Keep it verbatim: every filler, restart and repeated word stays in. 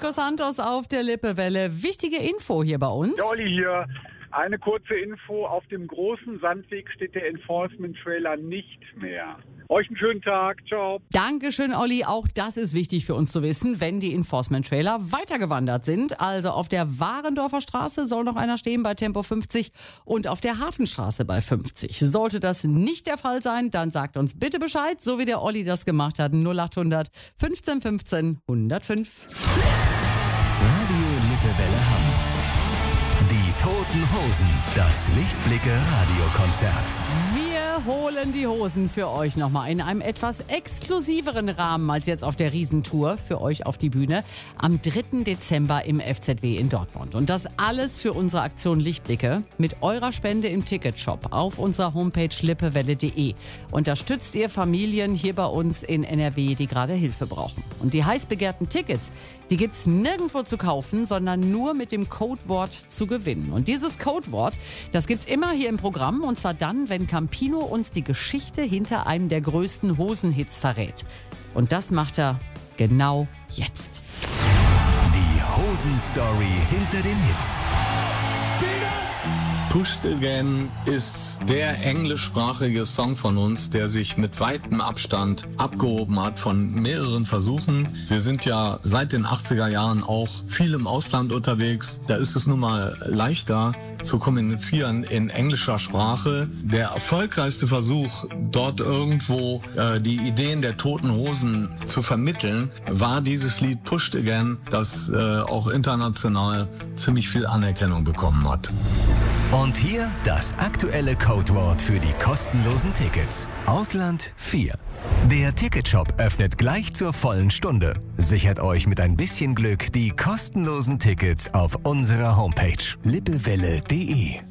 Marco Santos auf der Lippewelle. Wichtige Info hier bei uns. Der Olli hier. Eine kurze Info. Auf dem großen Sandweg steht der Enforcement-Trailer nicht mehr. Euch einen schönen Tag. Ciao. Dankeschön, Olli. Auch das ist wichtig für uns zu wissen, wenn die Enforcement-Trailer weitergewandert sind. Also auf der Warendorfer Straße soll noch einer stehen bei Tempo fünfzig und auf der Hafenstraße bei fünfzig. Sollte das nicht der Fall sein, dann sagt uns bitte Bescheid, so wie der Olli das gemacht hat. null acht hundert fünfzehn fünfzehn hundertfünf. Radio Lippewelle Hamm. Die Toten Hosen. Das Lichtblicke Radiokonzert. Wir holen die Hosen für euch nochmal in einem etwas exklusiveren Rahmen als jetzt auf der Riesentour für euch auf die Bühne am dritten Dezember im F Z W in Dortmund. Und das alles für unsere Aktion Lichtblicke mit eurer Spende im Ticketshop auf unserer Homepage lippewelle punkt de. Unterstützt ihr Familien hier bei uns in N R W, die gerade Hilfe brauchen. Und die heiß begehrten Tickets, die gibt's nirgendwo zu kaufen, sondern nur mit dem Codewort zu gewinnen. Und dieses Codewort, das gibt's immer hier im Programm, und zwar dann, wenn Campino uns die Geschichte hinter einem der größten Hosenhits verrät. Und das macht er genau jetzt. Die Hosenstory hinter den Hits. Pushed Again ist der englischsprachige Song von uns, der sich mit weitem Abstand abgehoben hat von mehreren Versuchen. Wir sind ja seit den achtziger Jahren auch viel im Ausland unterwegs. Da ist es nun mal leichter zu kommunizieren in englischer Sprache. Der erfolgreichste Versuch, dort irgendwo äh, die Ideen der Toten Hosen zu vermitteln, war dieses Lied Pushed Again, das äh, auch international ziemlich viel Anerkennung bekommen hat. Und hier das aktuelle Codewort für die kostenlosen Tickets. Ausland vier. Der Ticketshop öffnet gleich zur vollen Stunde. Sichert euch mit ein bisschen Glück die kostenlosen Tickets auf unserer Homepage lippewelle punkt de.